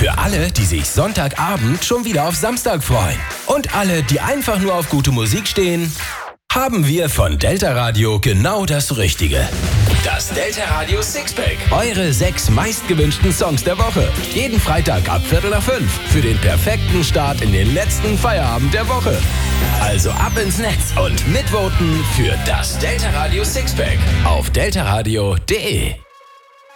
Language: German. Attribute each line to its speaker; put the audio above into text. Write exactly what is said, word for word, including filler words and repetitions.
Speaker 1: Für alle, die sich Sonntagabend schon wieder auf Samstag freuen. Und alle, die einfach nur auf gute Musik stehen, haben wir von Delta Radio genau das Richtige. Das Delta Radio Sixpack. Eure sechs meistgewünschten Songs der Woche. Jeden Freitag ab Viertel nach fünf. Für den perfekten Start in den letzten Feierabend der Woche. Also ab ins Netz und mitvoten für das Delta Radio Sixpack auf deltaradio punkt de.